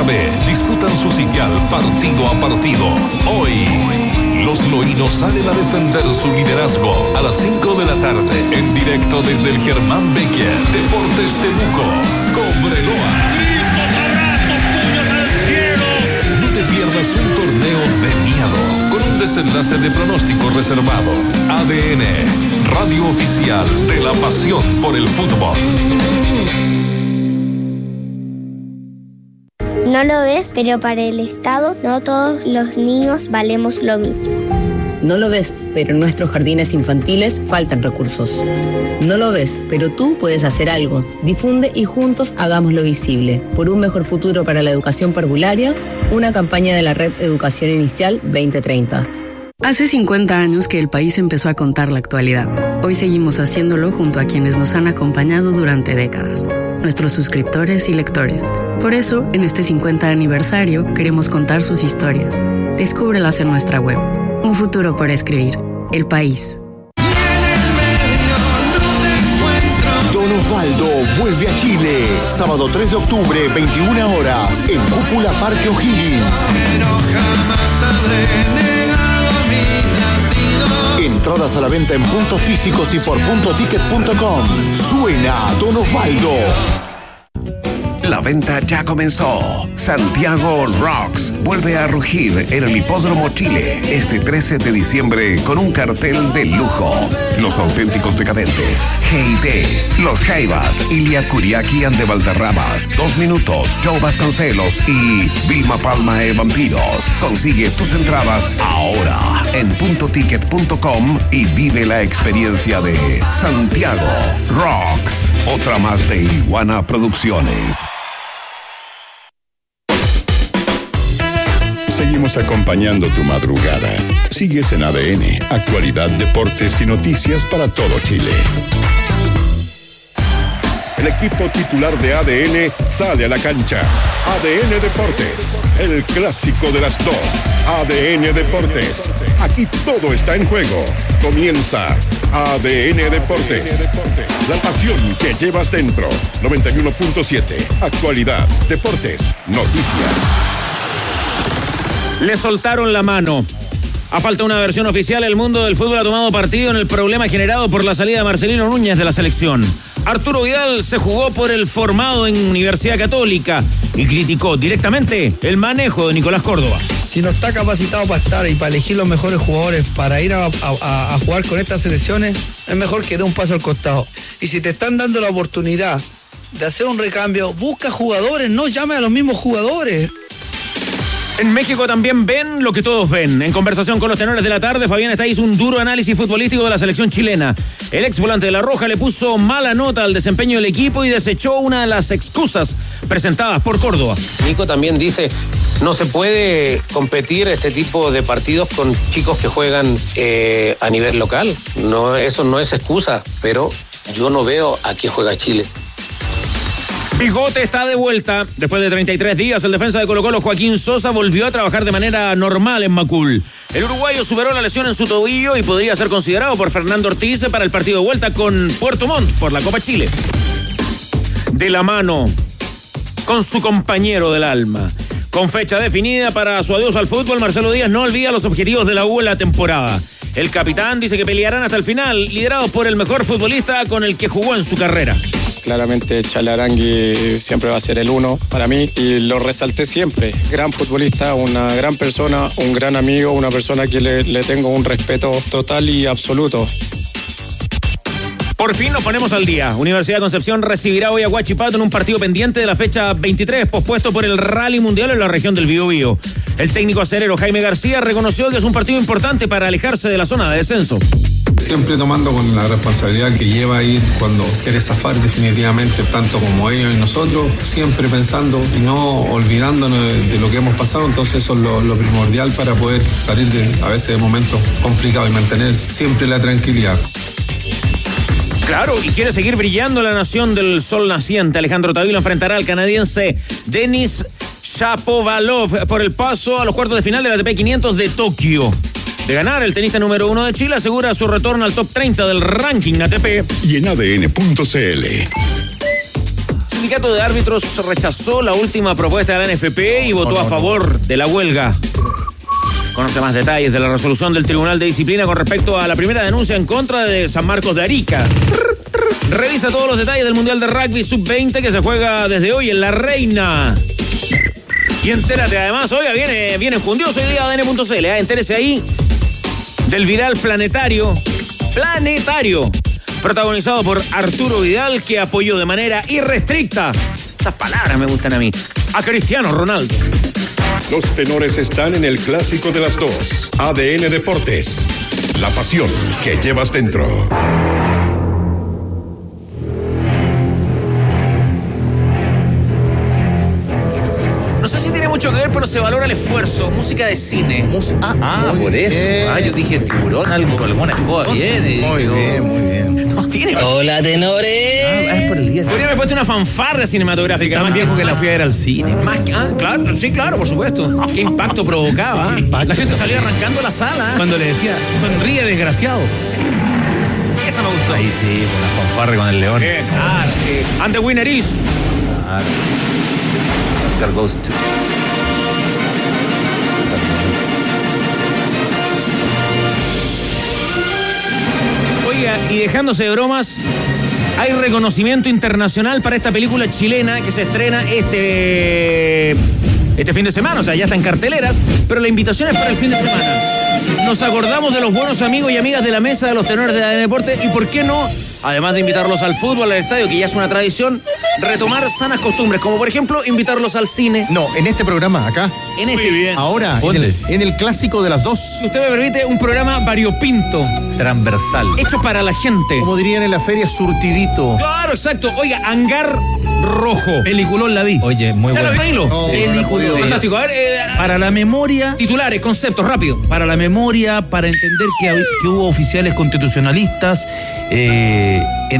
B disputan su sitial partido a partido. Hoy, los loínos salen a defender su liderazgo a las 5 de la tarde, en directo desde el Germán Becker, Deportes Temuco, Cobreloa. ¡Gritos, abrazos, puños al cielo! No te pierdas un torneo de miedo, con un desenlace de pronóstico reservado. ADN, radio oficial de la pasión por el fútbol. No lo ves, pero para el Estado no todos los niños valemos lo mismo. No lo ves, pero en nuestros jardines infantiles faltan recursos. No lo ves, pero tú puedes hacer algo. Difunde y juntos hagámoslo visible. Por un mejor futuro para la educación parvularia, una campaña de la Red Educación Inicial 2030. Hace 50 años que el país empezó a contar la actualidad. Hoy seguimos haciéndolo junto a quienes nos han acompañado durante décadas, nuestros suscriptores y lectores. Por eso, en este 50 aniversario, queremos contar sus historias. Descúbrelas en nuestra web. Un futuro por escribir. El País. Don Osvaldo vuelve a Chile. Sábado 3 de octubre, 21 horas, en Cúpula Parque O'Higgins. Entradas a la venta en puntos físicos y por puntoticket.com. Suena Don Osvaldo. La venta ya comenzó. Santiago Rocks vuelve a rugir en el Hipódromo Chile este 13 de diciembre con un cartel de lujo. Los auténticos decadentes, G&T, Los Jaivas, Ilia Kuriaki and de Valderramas, 2 Minutos, Joe Vasconcelos y Vilma Palma e Vampiros. Consigue tus entradas ahora en puntoticket.com y vive la experiencia de Santiago Rocks. Otra más de Iguana Producciones. Seguimos acompañando tu madrugada. Sigues en ADN, actualidad, deportes y noticias para todo Chile. El equipo titular de ADN sale a la cancha. ADN Deportes, el clásico de las dos. ADN Deportes, aquí todo está en juego. Comienza ADN Deportes. La pasión que llevas dentro. 91.7, actualidad, deportes, noticias. Le soltaron la mano. A falta de una versión oficial, el mundo del fútbol ha tomado partido en el problema generado por la salida de Marcelino Núñez de la selección. Arturo Vidal se jugó por el formado en Universidad Católica y criticó directamente el manejo de Nicolás Córdoba. Si no está capacitado para estar y para elegir los mejores jugadores para ir a jugar con estas selecciones, es mejor que dé un paso al costado. Y si te están dando la oportunidad de hacer un recambio, busca jugadores, no llame a los mismos jugadores. En México también ven lo que todos ven. En conversación con los tenores de la tarde, Fabián Está hizo un duro análisis futbolístico de la selección chilena. El ex volante de La Roja le puso mala nota al desempeño del equipo y desechó una de las excusas presentadas por Córdoba. Nico también dice, no se puede competir este tipo de partidos con chicos que juegan a nivel local. No, eso no es excusa, pero yo no veo a qué juega Chile. Bigote está de vuelta. Después de 33 días, el defensa de Colo-Colo, Joaquín Sosa, volvió a trabajar de manera normal en Macul. El uruguayo superó la lesión en su tobillo y podría ser considerado por Fernando Ortiz para el partido de vuelta con Puerto Montt por la Copa Chile. De la mano con su compañero del alma. Con fecha definida para su adiós al fútbol, Marcelo Díaz no olvida los objetivos de la U en la temporada. El capitán dice que pelearán hasta el final, liderados por el mejor futbolista con el que jugó en su carrera. Claramente Charly Arangui siempre va a ser el uno para mí y lo resalté siempre. Gran futbolista, una gran persona, un gran amigo, una persona que le tengo un respeto total y absoluto. Por fin nos ponemos al día. Universidad de Concepción recibirá hoy a Huachipato en un partido pendiente de la fecha 23, pospuesto por el Rally Mundial en la región del Biobío. El técnico acerero Jaime García reconoció que es un partido importante para alejarse de la zona de descenso. Siempre tomando con la responsabilidad que lleva ir cuando quieres zafar definitivamente, tanto como ellos y nosotros, siempre pensando y no olvidándonos de lo que hemos pasado. Entonces eso es lo primordial para poder salir a veces de momentos complicados y mantener siempre la tranquilidad. Claro, y quiere seguir brillando la nación del sol naciente. Alejandro Tavilo enfrentará al canadiense Denis Shapovalov por el paso a los cuartos de final de la ATP 500 de Tokio. De ganar, el tenista número 1 de Chile asegura su retorno al top 30 del ranking ATP. Y en ADN.cl. sindicato de árbitros rechazó la última propuesta de la NFP y votó a favor de la huelga. Conoce más detalles de la resolución del Tribunal de Disciplina con respecto a la primera denuncia en contra de San Marcos de Arica. Revisa todos los detalles del Mundial de Rugby Sub-20 que se juega desde hoy en La Reina. Y entérate, además, oiga, viene Jundioso hoy día ADN.cl. Entérese ahí del viral planetario, protagonizado por Arturo Vidal, que apoyó de manera irrestricta, esas palabras me gustan a mí, a Cristiano Ronaldo. Los tenores están en el clásico de las dos. ADN Deportes. La pasión que llevas dentro. No sé si tiene mucho que ver, pero se valora el esfuerzo. Música de cine. Por eso. Yo dije tiburón, alguna escoba bien. Muy bien. No tiene. Hola, tenores. Es por el día. Podría haber puesto una fanfarria cinematográfica. Más viejo que la fui a ver al cine. Claro, por supuesto. Qué impacto provocaba. La gente salía arrancando la sala. Cuando le decía, sonríe, desgraciado. Esa me gustó. Ahí sí, una fanfarria con el león. Claro. And the winner is. Claro. Oscar goes to. Oiga, y dejándose de bromas, hay reconocimiento internacional para esta película chilena que se estrena este fin de semana, o sea, ya está en carteleras, pero la invitación es para el fin de semana. Nos acordamos de los buenos amigos y amigas de la mesa de los tenores de ADN Deporte y por qué no, además de invitarlos al fútbol, al estadio, que ya es una tradición, retomar sanas costumbres, como por ejemplo invitarlos al cine. No, en este programa, acá. En este. Muy bien. Ahora, en el clásico de las dos. Si usted me permite, un programa variopinto. Transversal. Hecho para la gente. Como dirían en la feria, surtidito. Claro, exacto. Oiga, Hangar Rojo. Peliculón la vi. Oye, muy bueno. Peliculón. Fantástico. A ver, para la memoria. Titulares, conceptos, rápido. Para la memoria, para entender que hubo oficiales constitucionalistas en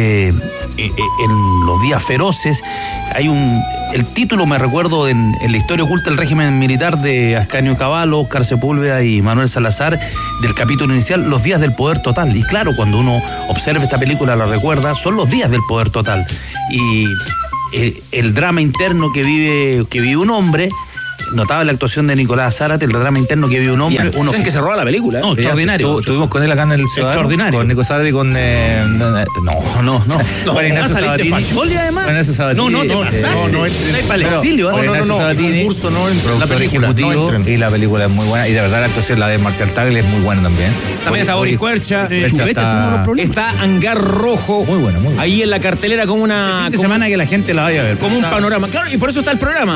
los días feroces. El título, me recuerdo, en la historia oculta del régimen militar de Ascanio Cavallo, Oscar Sepúlveda y Manuel Salazar, del capítulo inicial, Los días del poder total. Y claro, cuando uno observa esta película, la recuerda, son los días del poder total. Y el drama interno que vive un hombre. Notaba la actuación de Nicolás Zárate, el drama interno que vive un hombre. Dicen que se roba la película. No, extraordinario. Estuvimos con él acá en el Ciudadano. Extraordinario. Con Nico Zárate y con. No. Juan Ignacio Sabatini. Además. Juan Ignacio Sabatini. No hay para el exilio. Sabatini, concurso, no entra. Productor ejecutivo. Y la película es muy buena. Y de verdad la actuación, la de Marcial Tagle, es muy buena también. También está Boris Cuercha. Está Hangar Rojo. Muy bueno. Ahí en la cartelera como una. Fin de semana que la gente la vaya a ver. Como un panorama. Claro, y por eso está el programa.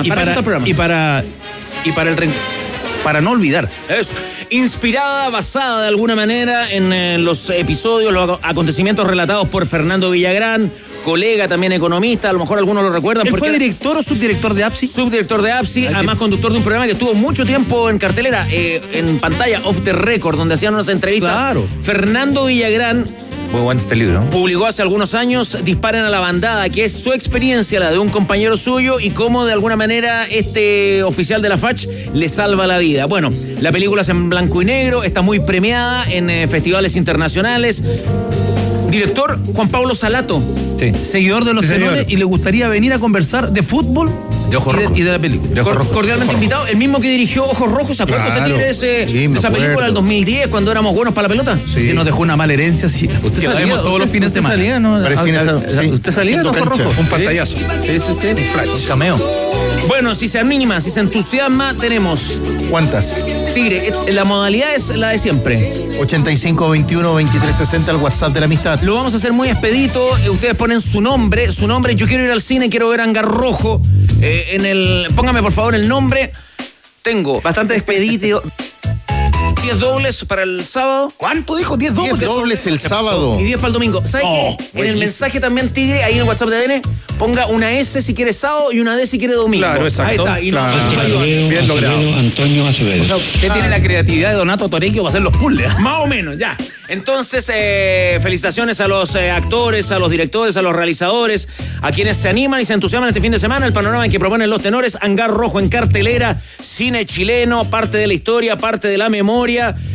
Para no olvidar. Es inspirada, basada de alguna manera en los episodios, los acontecimientos relatados por Fernando Villagrán, colega también economista, a lo mejor algunos lo recuerdan. ¿Él fue director o subdirector de APSI? Subdirector de APSI, además conductor de un programa que estuvo mucho tiempo en cartelera, en pantalla, Off the Record, donde hacían unas entrevistas. Claro. Fernando Villagrán. Muy bueno este libro, ¿no? Publicó hace algunos años Disparen a la bandada, que es su experiencia, la de un compañero suyo, y cómo de alguna manera este oficial de la FACH le salva la vida. Bueno, la película es en blanco y negro, está muy premiada en festivales internacionales. Director Juan Pablo Salato. Sí. Seguidor de los tenores y le gustaría venir a conversar de fútbol de Ojos Rojos. Y de la película. Cordialmente invitado, el mismo que dirigió Ojos Rojos. ¿Se acuerda usted de esa película del 2010 cuando éramos buenos para la pelota? Sí, nos dejó una mala herencia. Sí. Usted salía todos los fines de semana. Salía, ¿no? ¿Usted salía en Ojos Rojos? Un pantallazo. Sí. Un flash. Un cameo. Bueno, si se anima, si se entusiasma, tenemos. ¿Cuántas? Tigre, la modalidad es la de siempre. 8521-2360, el WhatsApp de la amistad. Lo vamos a hacer muy expedito. Ustedes ponen su nombre. Yo quiero ir al cine, quiero ver Hangar Rojo. Póngame por favor el nombre. Tengo bastante expedito. 10 dobles para el sábado. ¿Cuánto dijo? 10 dobles. 10 dobles el sábado. Y 10 para el domingo. ¿Sabes qué? En el mensaje también, Tigre, ahí en el WhatsApp de ADN, ponga una S si quiere sábado y una D si quiere domingo. Claro, exacto. Ahí está. Y bien logrado. Antonio Acevedo. O sea, usted tiene la creatividad de Donato Torecchio para hacer los puzzles. Más o menos, ya. Entonces, felicitaciones a los actores, a los directores, a los realizadores, a quienes se animan y se entusiasman este fin de semana. El panorama en que proponen los tenores, Hangar Rojo en cartelera, cine chileno, parte de la historia, parte de la memoria.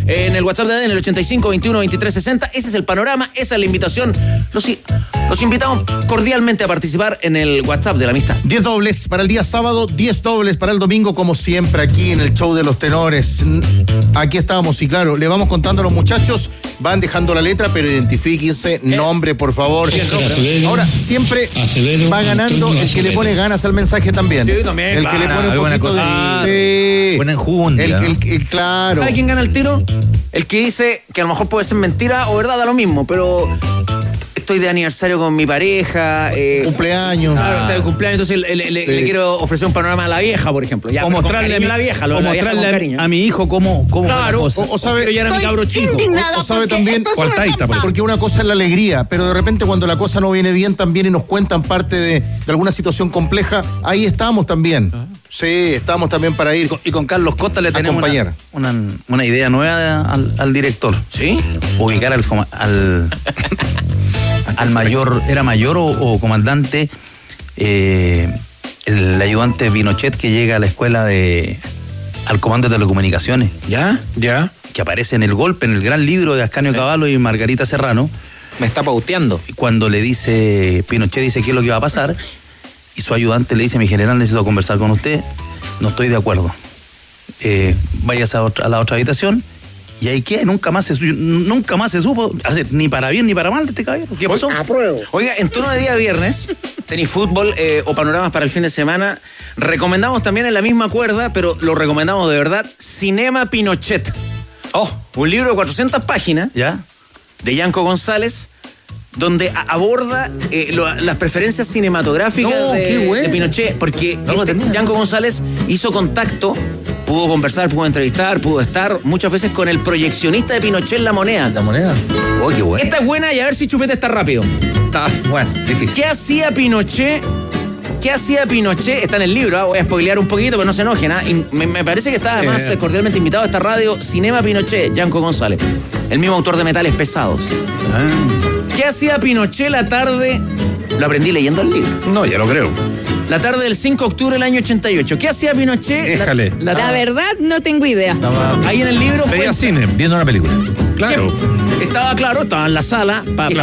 en el WhatsApp de ADN, el 85 21 23 60. Ese es el panorama, esa es la invitación. Los invitamos cordialmente a participar en el WhatsApp de la amistad. 10 dobles para el día sábado, 10 dobles para el domingo, como siempre aquí en el show de los tenores. Aquí estamos y claro, le vamos contando a los muchachos, van dejando la letra, pero identifíquense, nombre, por favor. Ahora, siempre va ganando el que le pone ganas al mensaje también. Sí, también, el que le pone un poquito de... Sí. Buena enjundia. Claro. ¿Sabe quién gana el tiro? El que dice que a lo mejor puede ser mentira o verdad, da lo mismo, pero... Estoy de aniversario con mi pareja. Cumpleaños. Claro, está de cumpleaños, entonces le quiero ofrecer un panorama a la vieja, por ejemplo. Ya, o mostrarle a mi, la vieja, o mostrarle a mi hijo cómo claro, o sabe, pero ya era mi cabro chico. O sabe también, porque una cosa es la alegría, pero de repente cuando la cosa no viene bien también y nos cuentan parte de alguna situación compleja, ahí estamos también. Sí, estamos también para ir. Y con Carlos Costa le tenemos una idea nueva al director. ¿Sí? Ubicar al mayor, ¿era mayor o comandante? El ayudante Pinochet que llega a la escuela al comando de telecomunicaciones. ¿Ya? Que aparece en el golpe, en el gran libro de Ascanio Cavallo y Margarita Serrano. Me está pauteando. Y cuando le dice, Pinochet dice qué es lo que va a pasar, y su ayudante le dice, mi general, necesito conversar con usted, no estoy de acuerdo. Váyase a la otra habitación. Y ahí queda, nunca más se supo hacer ni para bien ni para mal de este caballero. ¿Qué pasó? Oiga, en tono de día viernes, tenis fútbol o panoramas para el fin de semana, recomendamos también en la misma cuerda, pero lo recomendamos de verdad, Cinema Pinochet. Un libro de 400 páginas, ¿ya? De Yanko González, donde aborda las preferencias cinematográficas de Pinochet, porque Yanko González hizo contacto, pudo conversar, pudo entrevistar, pudo estar muchas veces con el proyeccionista de Pinochet, La Moneda. ¿La Moneda? Oh, qué bueno. Esta es buena y a ver si Chupete está rápido. Está bueno, difícil. ¿Qué hacía Pinochet? Está en el libro, voy a spoilear un poquito, pero no se enojen. Me parece que está además cordialmente invitado a esta radio, Cinema Pinochet, Yanko González, el mismo autor de Metales Pesados. ¿Qué hacía Pinochet la tarde? Lo aprendí leyendo el libro. No, ya lo creo. La tarde del 5 de octubre del año 88. ¿Qué hacía Pinochet? Déjale. La verdad, no tengo idea. Ahí en el libro... Veía cine. Viendo una película. Claro. Estaba en la sala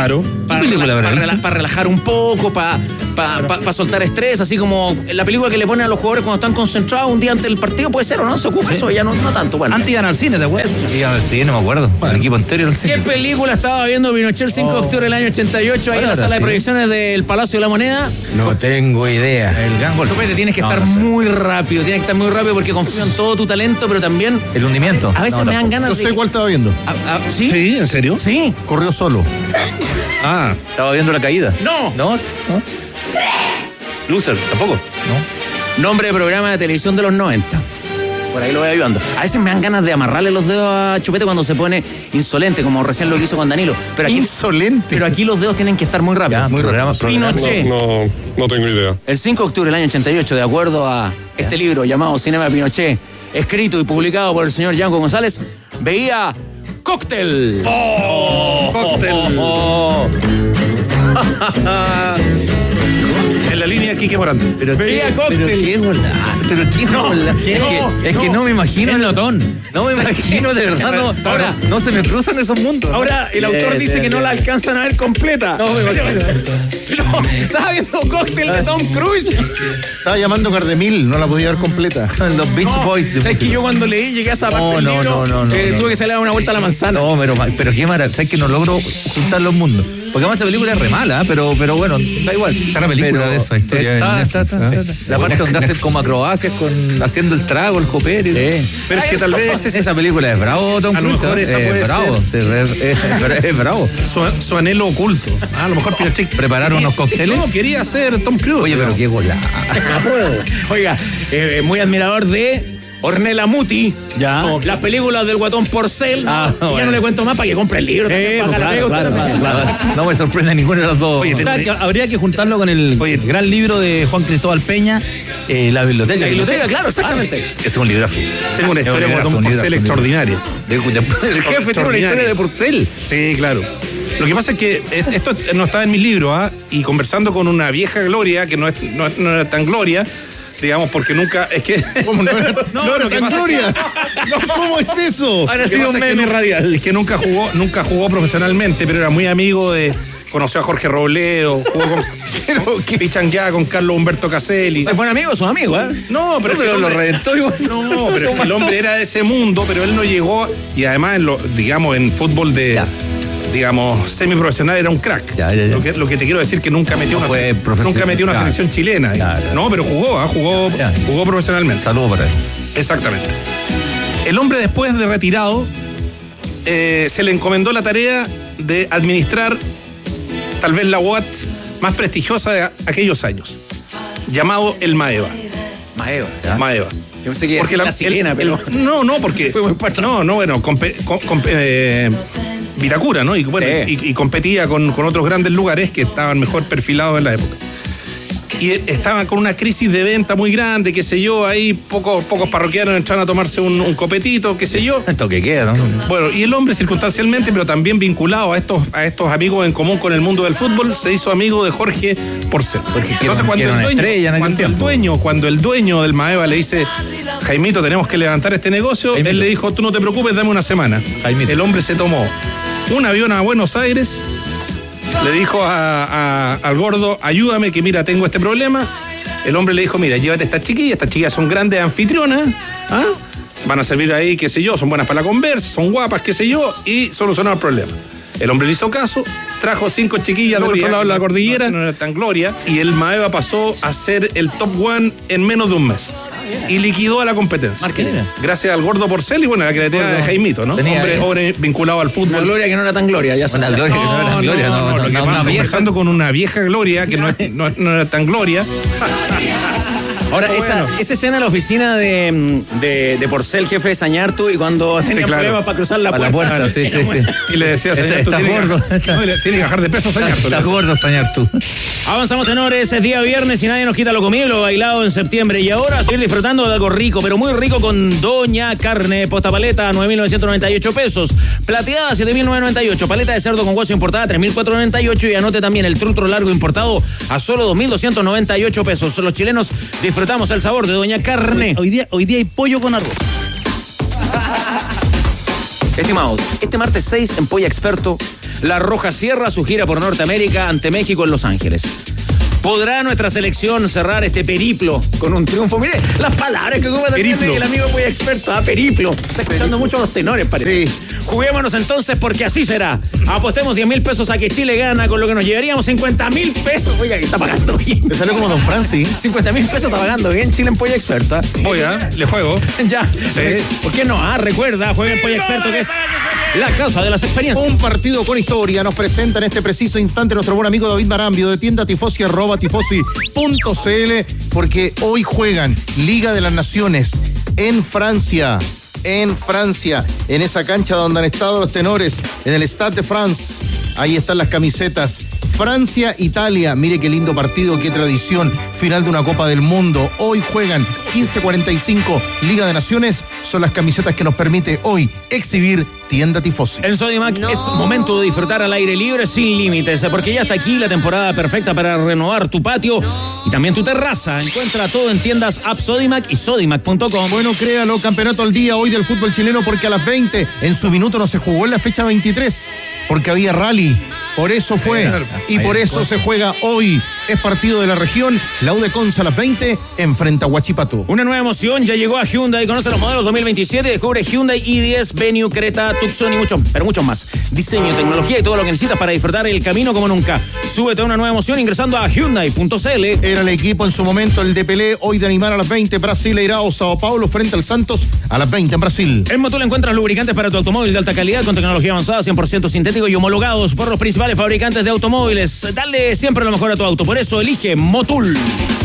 para relajar un poco, para soltar estrés, así como la película que le ponen a los jugadores cuando están concentrados un día antes del partido, puede ser o no, se ocupa eso, ya no tanto. Bueno. Antes iban al cine, ¿te acuerdas? Iban al cine, me acuerdo. El equipo anterior al cine. ¿Qué película estaba viendo Pinochet el 5 de octubre del año 88 ahí en la sala de proyecciones del Palacio de la Moneda? No tengo idea. El gran gol. Tienes que estar muy rápido, porque confío en todo tu talento, pero también... El hundimiento. A veces me dan ganas de... No sé cuál estaba viendo. ¿Sí? ¿Sí? ¿En serio? Sí. Corrió solo. Estaba viendo la caída. No. Loser, tampoco. No. Nombre de programa de televisión de los 90. Por ahí lo voy ayudando. A veces me dan ganas de amarrarle los dedos a Chupete cuando se pone insolente, como recién lo hizo con Danilo. Pero aquí, insolente. Pero aquí los dedos tienen que estar muy rápidos. Muy rápido. Pinochet. No tengo idea. El 5 de octubre del año 88, de acuerdo a este libro llamado Cinema Pinochet, escrito y publicado por el señor Yanko González, veía Cóctel. Cóctel. En la línea Quique Morante. Veía Cóctel. Pero qué bola. Es que no me imagino el notón. No me imagino, de verdad. Ahora, no se me cruzan esos mundos. Ahora, el autor dice que no la alcanzan a ver completa. No me imagino. Estaba viendo Cóctel de Tom Cruise. Estaba llamando Cardemil, no la podía ver completa. Los Beach Boys. ¿Sabes que yo cuando leí llegué a esa parte del libro? Tuve que salir a dar una vuelta a la manzana. No, pero qué maravilla. ¿Sabes que no logro juntar los mundos? Porque además esa película es re mala, pero bueno, da igual. Está la película de esa historia en Netflix. La parte donde hacen como acrobacias haciendo el trago, el copete. Sí. Pero es que tal vez esa película es bravo, Tom Cruise. A lo mejor esa puede bravo, es bravo. Su anhelo oculto. A lo mejor Pinochet prepararon unos cócteles. No, quería ser Tom Cruise. Oye, pero qué gola. Oiga, muy admirador de Ornella Muti, las películas del Guatón Porcel. Ya no le cuento más para que compre el libro. Claro. No me sorprende ninguno de los dos. Oye, habría que juntarlo con el gran libro de Juan Cristóbal Peña, La Biblioteca. La biblioteca, claro, exactamente. Ese es un librazo. Tengo una historia de Guatón Porcel extraordinaria. El jefe tiene una historia de Porcel. Sí, claro. Lo que pasa es que esto no estaba en mis libros, y conversando con una vieja gloria, que no era tan gloria, digamos, porque nunca, es que... ¿Cómo no era, no era lo que tan pasa gloria? ¿Cómo es eso? Ahora sí un meme radial. Es que nunca jugó profesionalmente, pero era muy amigo de... Conoció a Jorge Robledo, jugó con Pichangueá, con Carlos Humberto Caselli. ¿Se fueron amigos? ¿Son amigos, No, pero es que lo reventó igual. No, pero es que el hombre era de ese mundo, pero él no llegó, y además en fútbol de... digamos, semiprofesional era un crack. Ya. Lo que te quiero decir que nunca metió una selección chilena. No, pero jugó profesionalmente. Saludos para él. Exactamente. El hombre, después de retirado, se le encomendó la tarea de administrar tal vez la UAT más prestigiosa de aquellos años, llamado el Maeva. Maeva. Yo pensé que era la sirena, pero... No, porque... Fue muy Viracura, ¿no? Y bueno, sí. y competía con otros grandes lugares que estaban mejor perfilados en la época. Y estaban con una crisis de venta muy grande, qué sé yo, ahí pocos parroquianos entraron a tomarse un copetito, qué sé yo. Esto que queda, ¿no? Bueno, y el hombre circunstancialmente, pero también vinculado a estos amigos en común con el mundo del fútbol, se hizo amigo de Jorge Porcel. Entonces cuando el dueño del Maeva le dice, Jaimito, tenemos que levantar este negocio, él le dijo, tú no te preocupes, dame una semana. Jaimito. El hombre se tomó un avión a Buenos Aires, le dijo al gordo, ayúdame que mira, tengo este problema. El hombre le dijo, mira, llévate estas chiquillas son grandes anfitrionas, van a servir ahí, qué sé yo, son buenas para la conversa, son guapas, qué sé yo, y solucionar el problema. El hombre le hizo caso, trajo 5 chiquillas del otro lado de la cordillera, no era tan gloria, y el Maeva pasó a ser el top one en menos de un mes. Y liquidó a la competencia. Gracias al gordo Porcel y bueno, la creatividad de Jaimito, ¿no? Hombre vinculado al fútbol. Una gloria que no era tan gloria, ya sabes. Una gloria que no era tan gloria, no. Lo que pasa, conversando con una vieja gloria que no era tan gloria. Ahora, esa escena en la oficina de Porcel, jefe de Sañartu, y cuando tenía problemas para cruzar la puerta. Sí. Y le decía, Sañartu, está gordo. Tiene que bajar de peso, Sañartu. Está gordo, Sañartu. Avanzamos, tenores, es día viernes y nadie nos quita lo comido y lo bailado en septiembre. Y ahora seguir disfrutando de algo rico, pero muy rico, con Doña Carne. Posta paleta, 9.998 pesos. Plateada, 7.998. Paleta de cerdo con hueso importada, 3.498. Y anote también el trutro largo importado a solo 2.298 pesos. Los chilenos disfrutamos el sabor de Doña Carne. Hoy día hay pollo con arroz. Estimados, este martes 6 en Polla Experto, La Roja cierra su gira por Norteamérica ante México en Los Ángeles. ¿Podrá nuestra selección cerrar este periplo con un triunfo? Mire, las palabras que ocupa también el amigo Polla Experto, periplo. Está escuchando mucho a los tenores, parece. Sí. Juguémonos entonces, porque así será. Apostemos 10.000 pesos a que Chile gana, con lo que nos llevaríamos 50.000 pesos. Oiga, que está pagando bien. Te salió como Don Francis. 50.000 pesos está pagando bien Chile en Polla Experta. Voy le juego. Ya. Sí. ¿Por qué no? Recuerda, juega en Polla Experto, que es la casa de las experiencias. Un partido con historia nos presenta en este preciso instante nuestro buen amigo David Marambio de tienda Tifosi, @tifosi.cl, porque hoy juegan Liga de las Naciones en Francia, en esa cancha donde han estado los tenores, en el Stade de France. Ahí están las camisetas. Francia-Italia, mire qué lindo partido, qué tradición, final de una Copa del Mundo. Hoy juegan 15:45, Liga de Naciones, son las camisetas que nos permite hoy exhibir tienda Tifosi. En Sodimac es momento de disfrutar al aire libre sin límites, porque ya está aquí la temporada perfecta para renovar tu patio y también tu terraza. Encuentra todo en tiendas App Sodimac y sodimac.com. Bueno, créalo, campeonato al día hoy del fútbol chileno, porque a las 20 en su minuto no se jugó en la fecha 23, porque había rally. Por eso fue, y por eso se juega hoy. Es partido de la región, la U de Conce a las 20 enfrenta a Huachipato. Una nueva emoción ya llegó a Hyundai. Conoce los modelos 2027 y descubre Hyundai i10, Venue, Creta, Tucson y muchos más. Diseño, tecnología y todo lo que necesitas para disfrutar el camino como nunca. Súbete a una nueva emoción ingresando a Hyundai.cl. Era el equipo en su momento, el de Pelé, hoy de animar a las 20. Brasil irá a Sao Paulo frente al Santos a las 20 en Brasil. En Motul encuentras lubricantes para tu automóvil de alta calidad con tecnología avanzada, 100% sintético y homologados por los principales fabricantes de automóviles. Dale siempre lo mejor a tu auto. Por eso elige Motul.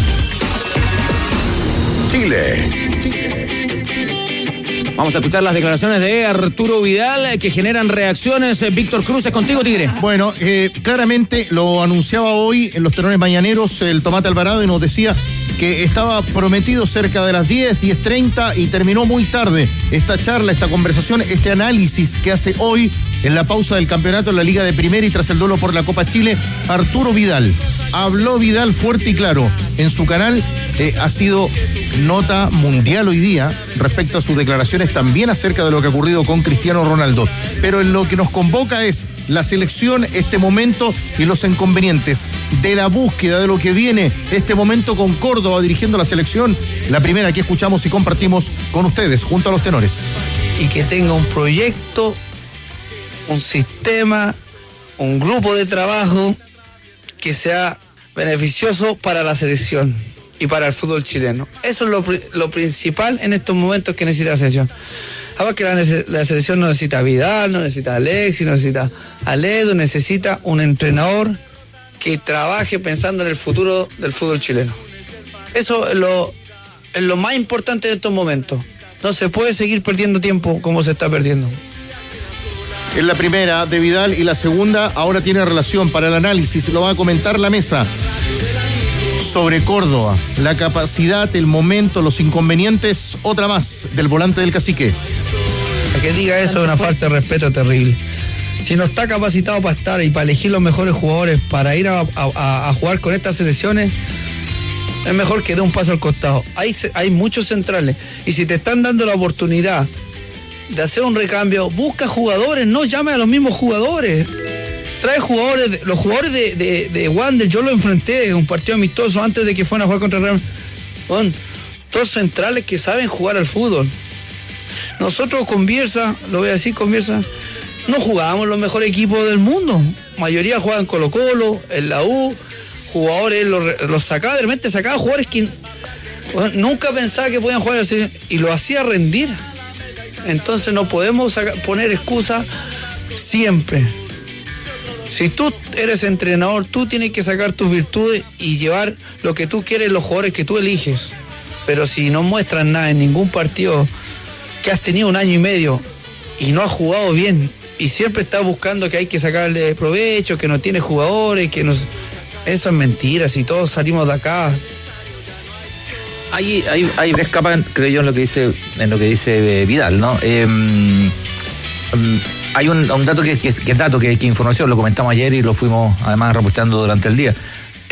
Chile. Vamos a escuchar las declaraciones de Arturo Vidal que generan reacciones. Víctor Cruz, es contigo, Tigre. Bueno, claramente lo anunciaba hoy en los Tenores Mañaneros el Tomate Alvarado y nos decía que estaba prometido cerca de las 10:30 y terminó muy tarde esta charla, esta conversación, este análisis que hace hoy en la pausa del campeonato en la Liga de Primera y tras el duelo por la Copa Chile. Arturo Vidal, habló Vidal fuerte y claro en su canal ha sido nota mundial hoy día respecto a sus declaraciones también acerca de lo que ha ocurrido con Cristiano Ronaldo. Pero en lo que nos convoca es la selección, este momento y los inconvenientes de la búsqueda de lo que viene, este momento con Córdoba dirigiendo la selección, la primera que escuchamos y compartimos con ustedes junto a los tenores. Y que tenga un proyecto, un sistema, un grupo de trabajo que sea beneficioso para la selección y para el fútbol chileno. Eso es lo principal en estos momentos que necesita la selección. Ahora que la selección no necesita a Vidal, no necesita a Alexis, no necesita a Ledo, necesita un entrenador que trabaje pensando en el futuro del fútbol chileno. Eso es lo más importante en estos momentos. No se puede seguir perdiendo tiempo como se está perdiendo. Es la primera de Vidal y la segunda ahora tiene relación para el análisis, lo va a comentar la mesa. Sobre Córdoba, la capacidad, el momento, los inconvenientes, otra más del volante del Cacique. A que diga eso es una falta de respeto terrible. Si no está capacitado para estar y para elegir los mejores jugadores para ir a jugar con estas selecciones, es mejor que dé un paso al costado. Hay muchos centrales y si te están dando la oportunidad de hacer un recambio, busca jugadores, no llame a los mismos jugadores. Trae jugadores, los jugadores de Wander, yo lo enfrenté en un partido amistoso antes de que fueran a jugar contra Real. Son todos centrales que saben jugar al fútbol. Nosotros con Bielsa, lo voy a decir con Bielsa, no jugábamos los mejores equipos del mundo. La mayoría jugaban Colo-Colo, en la U, jugadores, los sacaba, de repente sacaba jugadores que nunca pensaba que podían jugar así y lo hacía rendir. Entonces no podemos poner excusas siempre. Si tú eres entrenador, tú tienes que sacar tus virtudes y llevar lo que tú quieres, los jugadores que tú eliges. Pero si no muestran nada en ningún partido, que has tenido un año y medio y no has jugado bien y siempre estás buscando que hay que sacarle provecho, que no tiene jugadores, que no... Eso es mentira, si todos salimos de acá. Hay tres capas, creo yo, en lo que dice Vidal, ¿no? Hay un dato que es dato, que información, lo comentamos ayer y lo fuimos además reportando durante el día.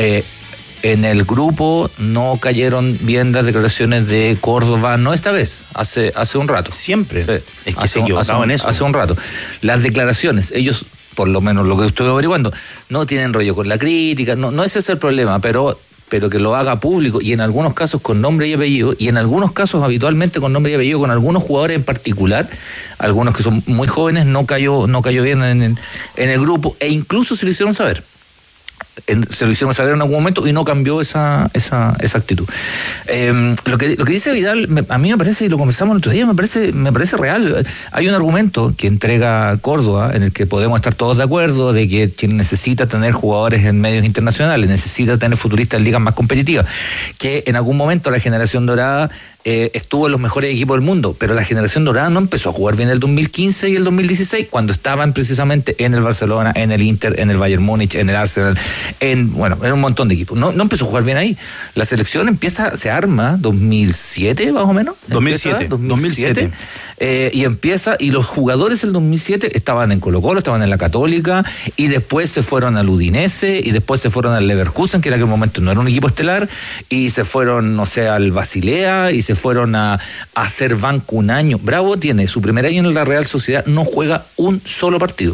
En el grupo no cayeron bien las declaraciones de Córdoba, no esta vez, hace un rato. Siempre. Es que se equivocaban en eso. Hace un rato. Las declaraciones, ellos, por lo menos lo que estoy averiguando, no tienen rollo con la crítica, no ese es el problema, pero que lo haga público y en algunos casos con nombre y apellido y en algunos casos habitualmente con nombre y apellido con algunos jugadores en particular, algunos que son muy jóvenes, no cayó bien en el grupo e incluso se lo hicieron saber. Se lo hicieron saber en algún momento y no cambió esa actitud. Lo que dice Vidal, a mí me parece, y lo conversamos el otro día, me parece real. Hay un argumento que entrega Córdoba en el que podemos estar todos de acuerdo de que quien necesita tener jugadores en medios internacionales, necesita tener futuristas en ligas más competitivas, que en algún momento la generación dorada estuvo en los mejores equipos del mundo, pero la generación dorada no empezó a jugar bien el 2015 y el 2016, cuando estaban precisamente en el Barcelona, en el Inter, en el Bayern Múnich, en el Arsenal, en un montón de equipos. No empezó a jugar bien ahí. La selección se arma 2007 más o menos. 2007. Y empieza, y los jugadores del 2007 estaban en Colo-Colo, estaban en la Católica, y después se fueron al Udinese, y después se fueron al Leverkusen, que en aquel momento no era un equipo estelar, y se fueron, no sé, al Basilea, y se fueron a hacer banco un año. Bravo tiene su primer año en la Real Sociedad, no juega un solo partido.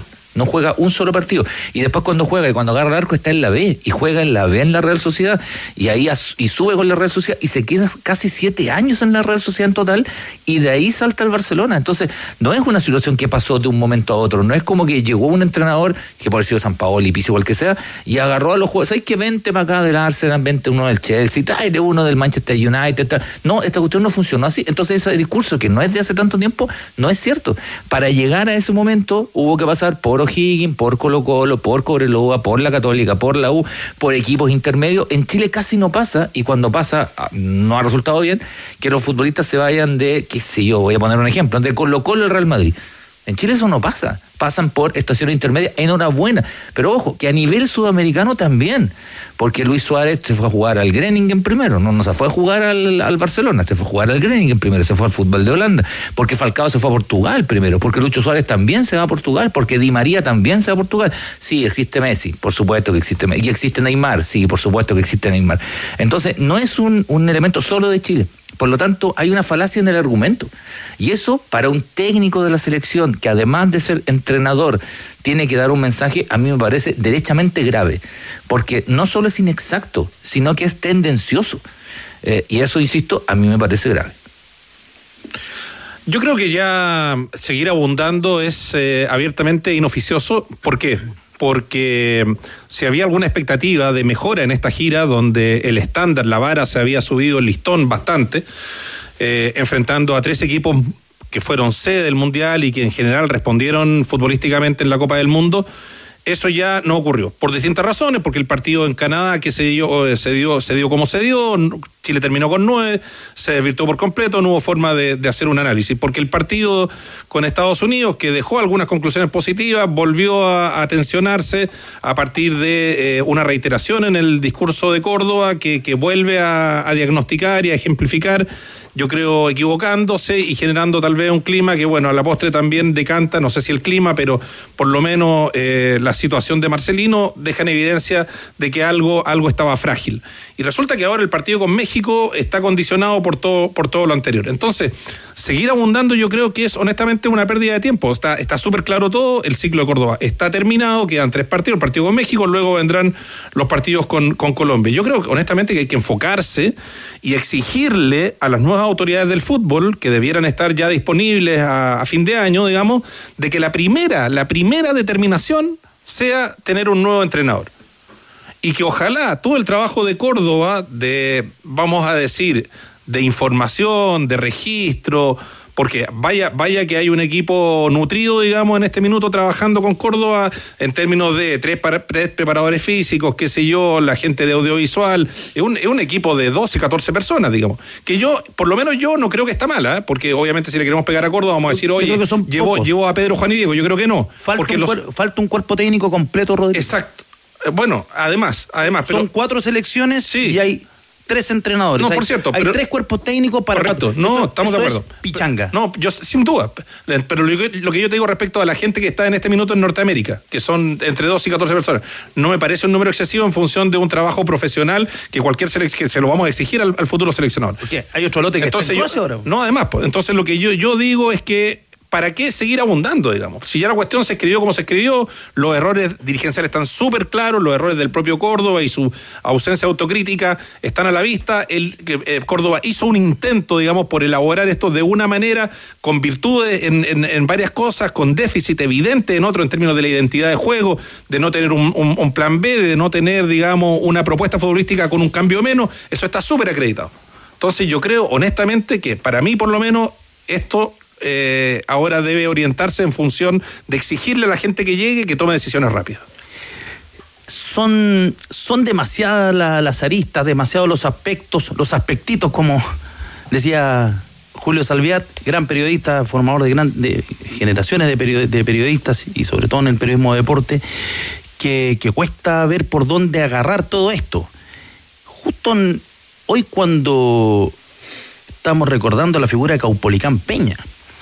Y después cuando juega y cuando agarra el arco está en la B, y juega en la B en la Real Sociedad, y ahí y sube con la Real Sociedad y se queda casi 7 años en la Real Sociedad en total, y de ahí salta al Barcelona. Entonces no es una situación que pasó de un momento a otro, no es como que llegó un entrenador, que por sido Sampaoli, Pizzi, o el que sea, y agarró a los jugadores, ¿sabes qué? Vente para acá del Arsenal, vente uno del Chelsea, tráete uno del Manchester United, tal. No, esta cuestión no funcionó así. Entonces ese discurso que no es de hace tanto tiempo, no es cierto. Para llegar a ese momento hubo que pasar por O'Higgins, por Colo-Colo, por Cobreloa, por la Católica, por la U, por equipos intermedios. En Chile casi no pasa, y cuando pasa no ha resultado bien, que los futbolistas se vayan de, qué sé yo, voy a poner un ejemplo, de Colo-Colo al Real Madrid. En Chile eso no pasa. Pasan por estaciones intermedias, enhorabuena. Pero ojo, que a nivel sudamericano también. Porque Luis Suárez se fue a jugar al Groningen primero. No se fue a jugar al Barcelona, se fue a jugar al Groningen primero. Se fue al fútbol de Holanda. Porque Falcao se fue a Portugal primero. Porque Lucho Suárez también se va a Portugal. Porque Di María también se va a Portugal. Sí, existe Messi, por supuesto que existe Messi. Y existe Neymar, sí, por supuesto que existe Neymar. Entonces, no es un elemento solo de Chile. Por lo tanto, hay una falacia en el argumento. Y eso, para un técnico de la selección, que además de ser entrenador, tiene que dar un mensaje, a mí me parece derechamente grave. Porque no solo es inexacto, sino que es tendencioso. Y eso, insisto, a mí me parece grave. Yo creo que ya seguir abundando es abiertamente inoficioso. ¿Por qué? Porque si había alguna expectativa de mejora en esta gira, donde el estándar, la vara, se había subido el listón bastante, enfrentando a 3 equipos que fueron sede del Mundial y que en general respondieron futbolísticamente en la Copa del Mundo, eso ya no ocurrió, por distintas razones, porque el partido en Canadá que se dio como se dio, Chile terminó con 9, se desvirtuó por completo, no hubo forma de hacer un análisis, porque el partido con Estados Unidos, que dejó algunas conclusiones positivas, volvió a tensionarse a partir de una reiteración en el discurso de Córdoba, que vuelve a diagnosticar y a ejemplificar, yo creo equivocándose y generando tal vez un clima que, bueno, a la postre también decanta, no sé si el clima, pero por lo menos la situación de Marcelino deja en evidencia de que algo estaba frágil. Y resulta que ahora el partido con México está condicionado por todo lo anterior. Entonces, seguir abundando yo creo que es honestamente una pérdida de tiempo. Está súper claro todo, el ciclo de Córdoba está terminado, quedan 3 partidos, el partido con México, luego vendrán los partidos con Colombia. Yo creo honestamente que hay que enfocarse y exigirle a las nuevas autoridades del fútbol, que debieran estar ya disponibles a fin de año, digamos, de que la primera determinación sea tener un nuevo entrenador. Y que ojalá todo el trabajo de Córdoba, vamos a decir, de información, de registro, porque vaya que hay un equipo nutrido, digamos, en este minuto trabajando con Córdoba en términos de 3 preparadores físicos, qué sé yo, la gente de audiovisual, es un equipo de 12, 14 personas, digamos, que por lo menos yo no creo que está mala, porque obviamente si le queremos pegar a Córdoba vamos a decir, oye, llevó a Pedro, Juan y Diego, yo creo que no. Falta un cuerpo técnico completo, Rodrigo. Exacto. Bueno, además, pero son 4 selecciones, sí, y hay 3 entrenadores. No, por cierto. Hay 3 cuerpos técnicos para... Correcto, no, estamos de acuerdo. Es pichanga. No, yo sin duda. Pero lo que yo te digo respecto a la gente que está en este minuto en Norteamérica, que son entre 2 y 14 personas, no me parece un número excesivo en función de un trabajo profesional que que se lo vamos a exigir al futuro seleccionador. ¿Qué? Hay otro lote que entonces está en clase ahora. No, además, pues, entonces lo que yo digo es que ¿para qué seguir abundando, digamos? Si ya la cuestión se escribió como se escribió, los errores dirigenciales están súper claros, los errores del propio Córdoba y su ausencia autocrítica están a la vista. Córdoba hizo un intento, digamos, por elaborar esto de una manera, con virtudes en varias cosas, con déficit evidente en otro, en términos de la identidad de juego, de no tener un plan B, de no tener, digamos, una propuesta futbolística con un cambio menos. Eso está súper acreditado. Entonces yo creo, honestamente, que para mí, por lo menos, esto... ahora debe orientarse en función de exigirle a la gente que llegue que tome decisiones rápidas. Son demasiadas las aristas, demasiados los aspectitos, como decía Julio Salviat, gran periodista, formador de generaciones de periodistas y sobre todo en el periodismo de deporte, que cuesta ver por dónde agarrar todo esto. Justo hoy, cuando estamos recordando la figura de Caupolicán Peña,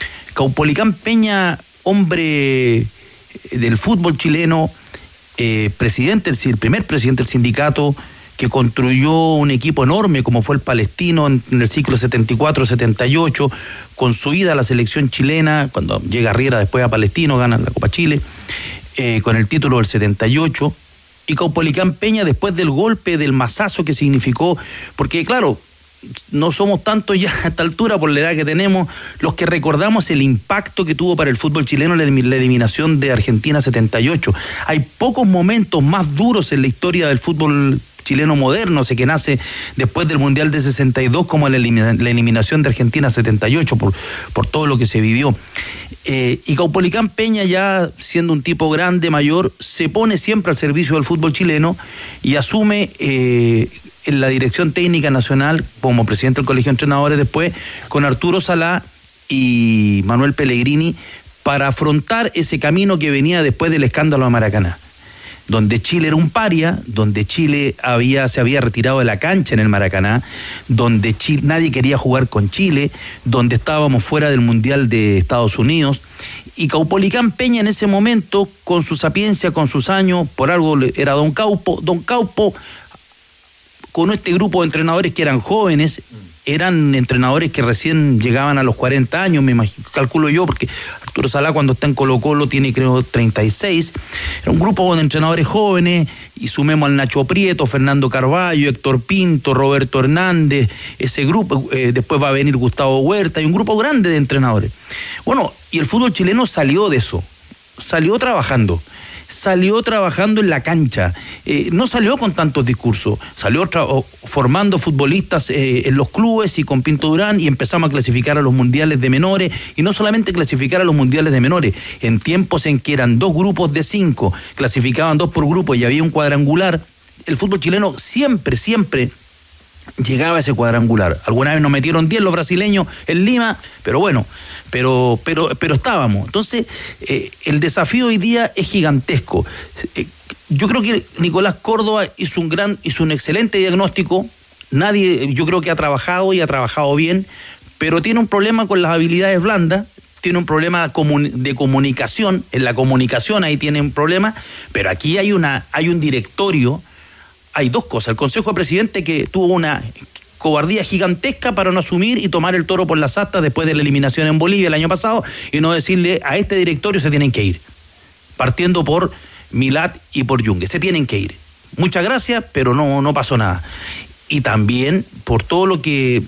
hombre del fútbol chileno, el primer presidente del sindicato, que construyó un equipo enorme como fue el Palestino en el ciclo 74-78, con su ida a la selección chilena, cuando llega Riera después a Palestino, gana la Copa Chile, con el título del 78, y Caupolicán Peña después del golpe, del mazazo que significó, porque claro, no somos tantos ya a esta altura por la edad que tenemos los que recordamos el impacto que tuvo para el fútbol chileno la eliminación de Argentina 78. Hay pocos momentos más duros en la historia del fútbol chileno moderno, que nace después del Mundial de 62 como la eliminación de Argentina 78 por todo lo que se vivió. Y Caupolicán Peña, ya siendo un tipo grande, mayor, se pone siempre al servicio del fútbol chileno y asume en la dirección técnica nacional como presidente del Colegio de Entrenadores después, con Arturo Salá y Manuel Pellegrini, para afrontar ese camino que venía después del escándalo de Maracaná, donde Chile era un paria, donde Chile se había retirado de la cancha en el Maracaná, donde nadie quería jugar con Chile, donde estábamos fuera del Mundial de Estados Unidos. Y Caupolicán Peña en ese momento, con su sapiencia, con sus años, por algo era Don Caupo, con este grupo de entrenadores que eran jóvenes, eran entrenadores que recién llegaban a los 40 años, me imagino, calculo yo, porque Arturo Salá cuando está en Colo-Colo tiene creo 36, era un grupo de entrenadores jóvenes, y sumemos al Nacho Prieto, Fernando Carballo, Héctor Pinto, Roberto Hernández, ese grupo, después va a venir Gustavo Huerta, y un grupo grande de entrenadores. Bueno, y el fútbol chileno salió de eso, salió trabajando en la cancha, no salió con tantos discursos, salió formando futbolistas en los clubes y con Pinto Durán, y empezamos a clasificar a los mundiales de menores, y no solamente clasificar a los mundiales de menores, en tiempos en que eran 2 grupos de 5, clasificaban 2 por grupo y había un cuadrangular, el fútbol chileno siempre llegaba a ese cuadrangular. Alguna vez nos metieron 10 los brasileños en Lima, pero bueno, pero estábamos. Entonces, el desafío hoy día es gigantesco. Yo creo que Nicolás Córdoba hizo un excelente diagnóstico. Yo creo que ha trabajado bien, pero tiene un problema con las habilidades blandas, tiene un problema de comunicación, en la comunicación ahí tiene un problema, pero aquí hay un directorio. Hay 2 cosas, el Consejo de Presidentes que tuvo una cobardía gigantesca para no asumir y tomar el toro por las astas después de la eliminación en Bolivia el año pasado y no decirle a este directorio se tienen que ir, partiendo por Milat y por Yungue, se tienen que ir. Muchas gracias, pero no pasó nada. Y también por todo lo que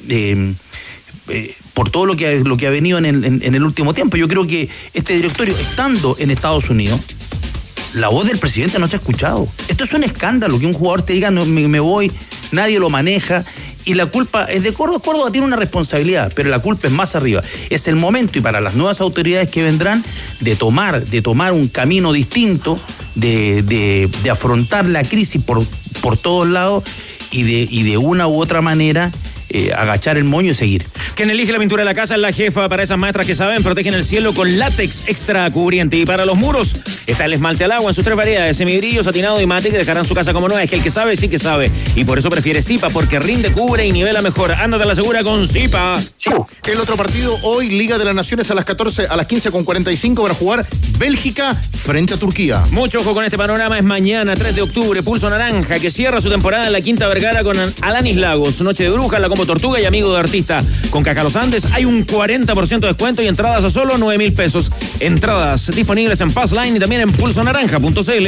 ha venido en el último tiempo. Yo creo que este directorio, estando en Estados Unidos, la voz del presidente no se ha escuchado. Esto es un escándalo, que un jugador te diga no, me voy, nadie lo maneja, y la culpa es de Córdoba. Córdoba tiene una responsabilidad, pero la culpa es más arriba. Es el momento, y para las nuevas autoridades que vendrán, de tomar un camino distinto, de afrontar la crisis por todos lados, y de una u otra manera agachar el moño y seguir. Quien elige la pintura de la casa es la jefa. Para esas maestras que saben, protegen el cielo con látex extra cubriente. Y para los muros está el esmalte al agua en sus 3 variedades: semibrillo, satinado y mate, que dejarán su casa como nueva. Es que el que sabe sí que sabe, y por eso prefiere Zipa, porque rinde, cubre y nivela mejor. Ándate a la segura con Zipa. El otro partido hoy, Liga de las Naciones, a las 15:45 para jugar Bélgica frente a Turquía. Mucho ojo con este panorama. Es mañana, 3 de octubre, Pulso Naranja, que cierra su temporada en la Quinta Vergara con Alanis Lagos. Noche de brujas, la combo Tortuga y amigo de artista. Con Caja Los Andes hay un 40% de descuento y entradas a solo 9,000 pesos. Entradas disponibles en Passline y también en pulsonaranja.cl.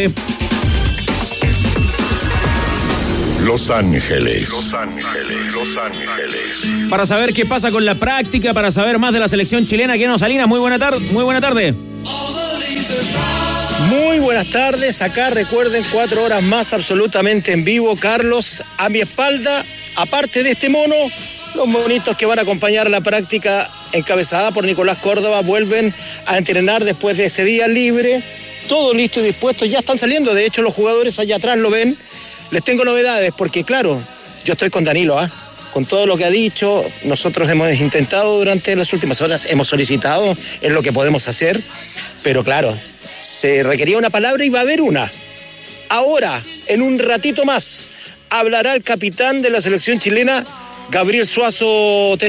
Los Ángeles. Para saber qué pasa con la práctica, para saber más de la selección chilena, Keno Salinas, muy buena tarde. Muy buenas tardes, acá recuerden 4 horas más absolutamente en vivo. Carlos, a mi espalda, aparte de este mono, los monitos que van a acompañar la práctica encabezada por Nicolás Córdoba vuelven a entrenar después de ese día libre. Todo listo y dispuesto, ya están saliendo. De hecho, los jugadores allá atrás lo ven. Les tengo novedades porque, claro, yo estoy con Danilo, con todo lo que ha dicho. Nosotros hemos intentado durante las últimas horas, hemos solicitado, es lo que podemos hacer, pero claro, se requería una palabra y va a haber una. Ahora, en un ratito más, hablará el capitán de la selección chilena, Gabriel Suazo.